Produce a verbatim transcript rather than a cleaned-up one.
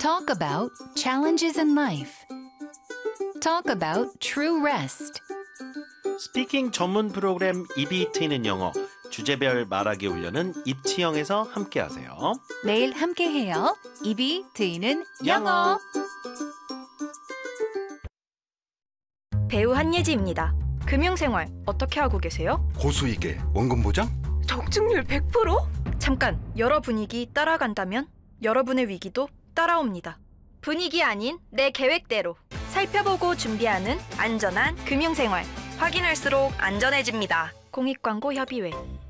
Talk about challenges in life. Talk about true rest. 스피킹 전문 프로그램 입이 트이는 영어 주제별 말하기 훈련은 입치형에서 함께하세요. 매일 함께해요. 입이 트이는 영어. 배우 한예지입니다. 금융생활 어떻게 하고 계세요? 고수익에 원금 보장? 적중률 백 퍼센트? 잠깐, 여러 분위기 따라간다면 여러분의 위기도 따라옵니다. 분위기 아닌 내 계획대로 살펴보고 준비하는 안전한 금융생활. 확인할수록 안전해집니다. 공익광고협의회.